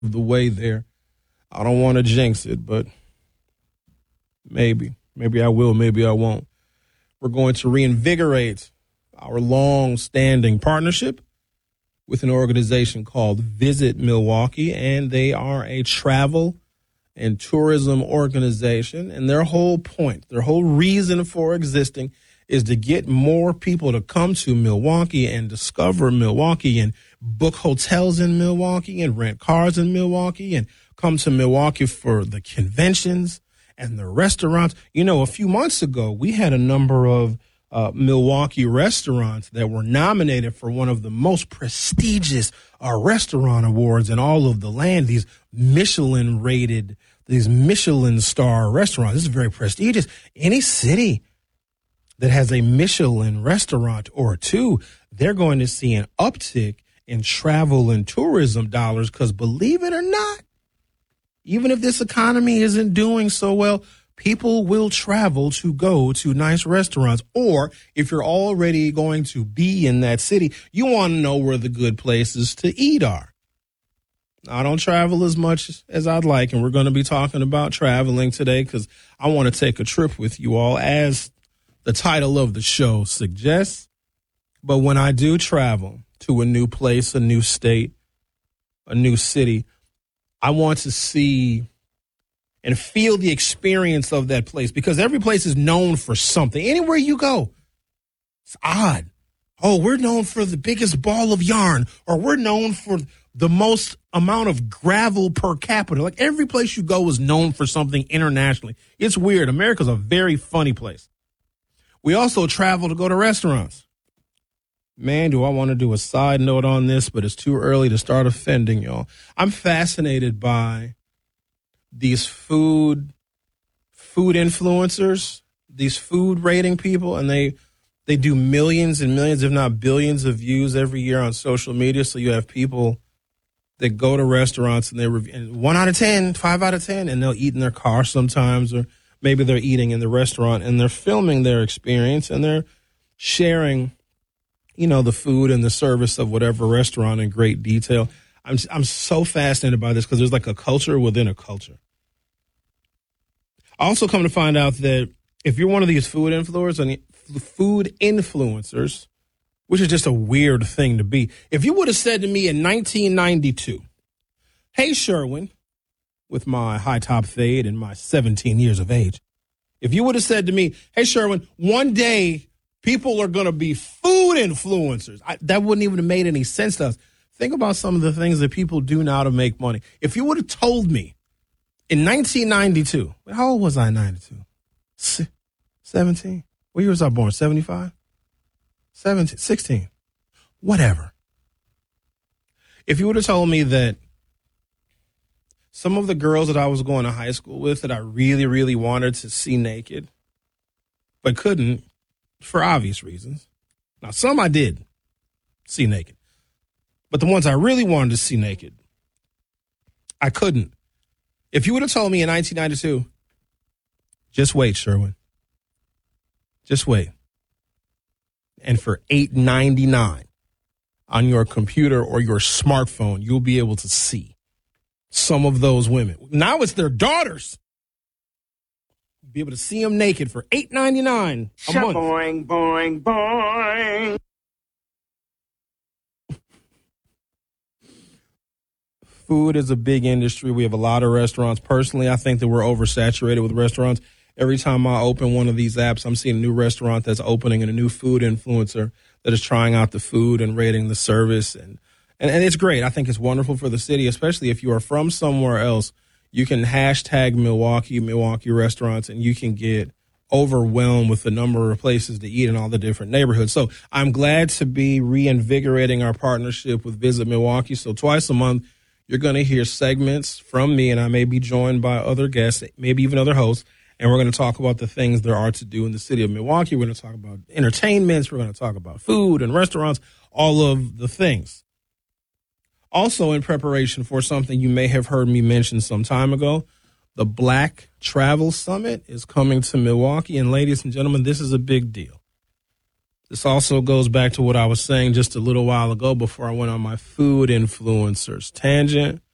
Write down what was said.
the way there. I don't want to jinx it, but maybe I will, maybe I won't. We're going to reinvigorate our long-standing partnership with an organization called Visit Milwaukee, and they are a travel and tourism organization, and their whole point, their whole reason for existing is to get more people to come to Milwaukee and discover Milwaukee and book hotels in Milwaukee and rent cars in Milwaukee and come to Milwaukee for the conventions and the restaurants. You know, a few months ago, we had a number of Milwaukee restaurants that were nominated for one of the most prestigious restaurant awards in all of the land. These Michelin star restaurants. This is very prestigious. Any city that has a Michelin restaurant or two, they're going to see an uptick in travel and tourism dollars because, believe it or not, even if this economy isn't doing so well, people will travel to go to nice restaurants. Or if you're already going to be in that city, you want to know where the good places to eat are. I don't travel as much as I'd like, and we're going to be talking about traveling today because I want to take a trip with you all, as the title of the show suggests. But when I do travel to a new place, a new state, a new city, I want to see and feel the experience of that place, because every place is known for something. Anywhere you go, it's odd. Oh, we're known for the biggest ball of yarn, or we're known for the most amount of gravel per capita. Like, every place you go is known for something internationally. It's weird. America's a very funny place. We also travel to go to restaurants. Man, do I want to do a side note on this, but it's too early to start offending y'all. I'm fascinated by these food influencers, these food rating people, and they do millions and millions, if not billions, of views every year on social media. So you have people that go to restaurants and they review 1 out of 10, 5 out of 10, and they'll eat in their car sometimes, or maybe they're eating in the restaurant and they're filming their experience and they're sharing, you know, the food and the service of whatever restaurant in great detail. I'm so fascinated by this because there's like a culture within a culture. I also come to find out that if you're one of these food influencers, which is just a weird thing to be, if you would have said to me in 1992, hey, Sherwin, with my high top fade and my 17 years of age, if you would have said to me, hey, Sherwin, one day people are going to be food influencers, that wouldn't even have made any sense to us. Think about some of the things that people do now to make money. If you would have told me in 1992, how old was I in 92? 17? What year was I born? 75? 17, 16, whatever. If you would have told me that some of the girls that I was going to high school with that I really, really wanted to see naked, but couldn't for obvious reasons. Now, some I did see naked, but the ones I really wanted to see naked, I couldn't. If you would have told me in 1992, just wait, Sherwin, just wait. And for $8.99 on your computer or your smartphone, you'll be able to see some of those women. Now it's their daughters. You'll be able to see them naked for $8.99 a month. Boing, boing, boing. Food is a big industry. We have a lot of restaurants. Personally, I think that we're oversaturated with restaurants. Every time I open one of these apps, I'm seeing a new restaurant that's opening and a new food influencer that is trying out the food and rating the service. And it's great. I think it's wonderful for the city, especially if you are from somewhere else. You can hashtag Milwaukee restaurants, and you can get overwhelmed with the number of places to eat in all the different neighborhoods. So I'm glad to be reinvigorating our partnership with Visit Milwaukee. So twice a month, you're going to hear segments from me, and I may be joined by other guests, maybe even other hosts. And we're going to talk about the things there are to do in the city of Milwaukee. We're going to talk about entertainments. We're going to talk about food and restaurants, all of the things. Also, in preparation for something you may have heard me mention some time ago, the Black Travel Summit is coming to Milwaukee. And ladies and gentlemen, this is a big deal. This also goes back to what I was saying just a little while ago before I went on my food influencers tangent.